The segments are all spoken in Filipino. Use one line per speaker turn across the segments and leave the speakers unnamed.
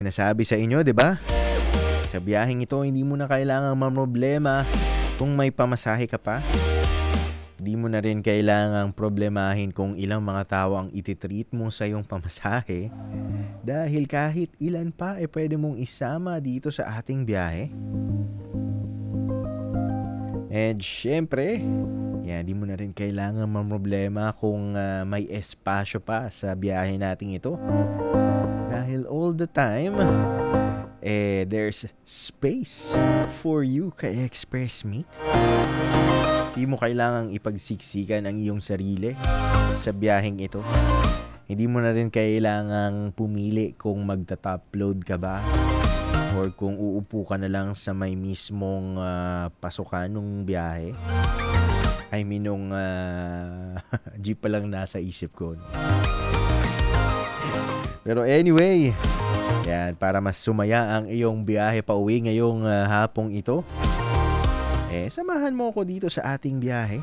Nasabi sa inyo, 'di ba? Sa biyaheng ito, hindi mo na kailangang mamroblema kung may pamasahe ka pa. Hindi mo na rin kailangang problemahin kung ilang mga tao ang ititreat mo sa iyong pamasahe. Dahil kahit ilan pa pwede mong isama dito sa ating biyahe. And syempre, di mo na rin kailangan mamroblema kung may espasyo pa sa biyahe nating ito. Dahil all the time, there's space for you kay Expressmate. Hindi mo kailangang ipagsiksikan ang iyong sarili sa biyaheng ito. Hindi mo na rin kailangang pumili kung magta-top load ka ba or kung uupo ka na lang sa may mismong pasukan ng biyahe. I mean, nung jeep pa lang nasa isip ko. Pero anyway, para mas sumaya ang iyong biyahe pa uwi ngayong hapong ito, samahan mo ako dito sa ating biyahe.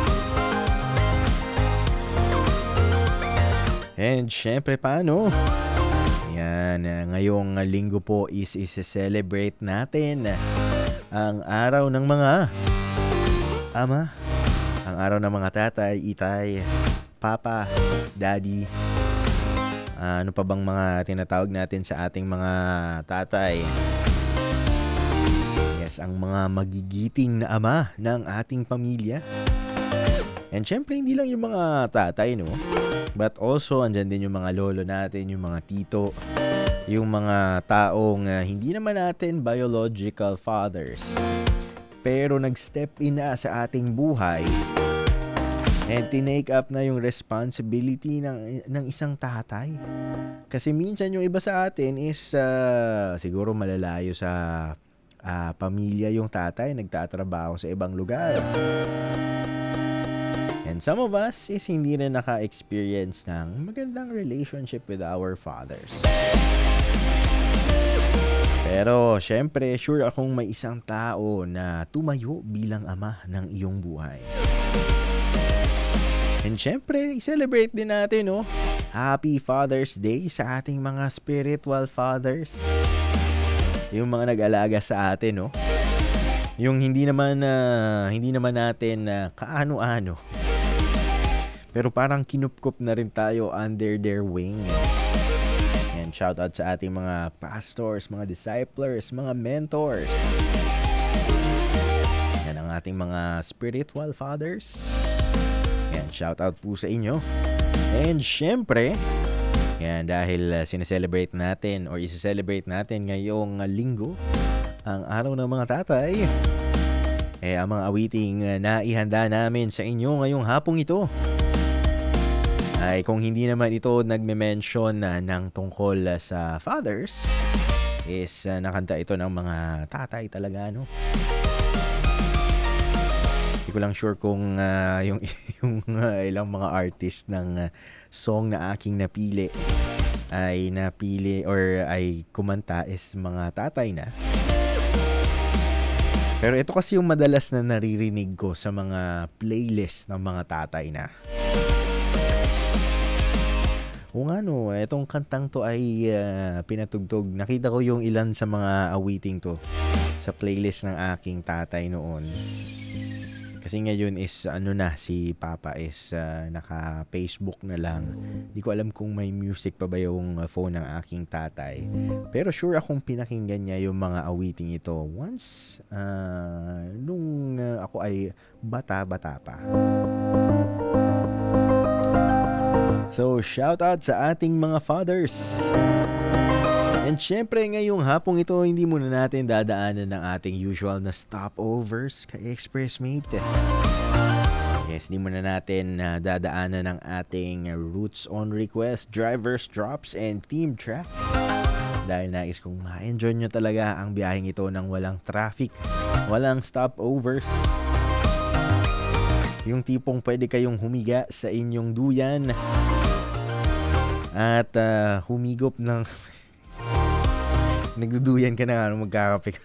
And syempre paano? Ngayong linggo po is-celebrate natin ang araw ng mga ama, ang araw ng mga tatay, itay, papa, daddy. Ano pa bang mga tinatawag natin sa ating mga tatay? Yes, ang mga magigiting na ama ng ating pamilya. And syempre, hindi lang yung mga tatay, no? But also, andyan din yung mga lolo natin, yung mga tito, yung mga taong hindi naman natin biological fathers. Pero nag-step in na sa ating buhay and tinake up na yung responsibility ng isang tatay. Kasi minsan yung iba sa atin is siguro malalayo sa pamilya yung tatay, nagtatrabaho sa ibang lugar. And some of us is hindi rin naka-experience ng magandang relationship with our fathers. Pero syempre, sure akong may isang tao na tumayo bilang ama ng iyong buhay. And syempre, i-celebrate din natin, no? Happy Father's Day sa ating mga spiritual fathers. Yung mga nag-alaga sa atin, no? Yung hindi naman natin kaano-ano. Pero parang kinupkup na rin tayo under their wing. And shout out sa ating mga pastors, mga disciples, mga mentors. Yan ang ating mga spiritual fathers. Yan, shout out po sa inyo. And syempre, dahil sineselebrate natin or isi-celebrate natin ngayong linggo ang araw ng mga tatay, ang mga awiting na ihanda namin sa inyo ngayong hapong ito ay kung hindi naman ito nagme-mention ng tungkol sa fathers, is nakanta ito ng mga tatay talaga, no? Hindi ko lang sure kung yung ilang mga artist ng song na aking napili or ay kumanta is mga tatay na. Pero ito kasi yung madalas na naririnig ko sa mga playlist ng mga tatay na. O nga, no, itong kantang to ay pinatugtog. Nakita ko yung ilan sa mga awiting to sa playlist ng aking tatay noon. Kasi ngayon is si Papa is naka-Facebook na lang. Di ko alam kung may music pa ba yung phone ng aking tatay. Pero sure akong pinakinggan niya yung mga awiting ito once nung ako ay bata-bata pa. So, shout out sa ating mga fathers. And syempre, ngayong hapong ito, hindi muna natin dadaanan ng ating usual na stopovers kay Expressmate. Yes, hindi muna natin dadaanan ng ating routes on request, drivers drops, and team tracks. Dahil nais kong ma-enjoy nyo talaga ang biyaheng ito ng walang traffic, walang stopovers. Yung tipong pwede kayong humiga sa inyong duyan at humigop ng nagduduyan ka na, magkakape ka.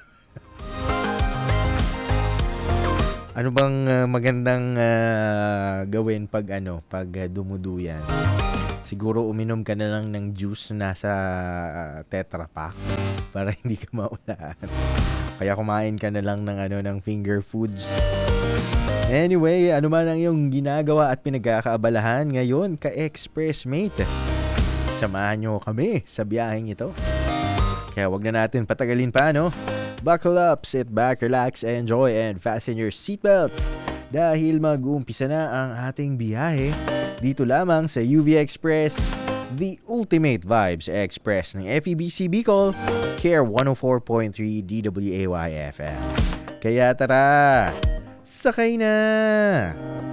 Ano bang magandang gawin pag dumuduyan? siguro uminom ka na lang ng juice na nasa Tetra Pak para hindi ka maulan. Kaya kumain ka na lang ng finger foods. Anyway, ano man ang iyong ginagawa at pinagkakaabalahan ngayon ka-Express Mate, samahan nyo kami sa biyaheng ito. Kaya wag na natin patagalin pa, no? Buckle up, sit back, relax, enjoy, and fasten your seatbelts dahil mag-uumpisa na ang ating biyahe dito lamang sa UV Express, the ultimate vibes express ng FEBC Bicol, Care 104.3 DWAY FM. Kaya tara, sakay na!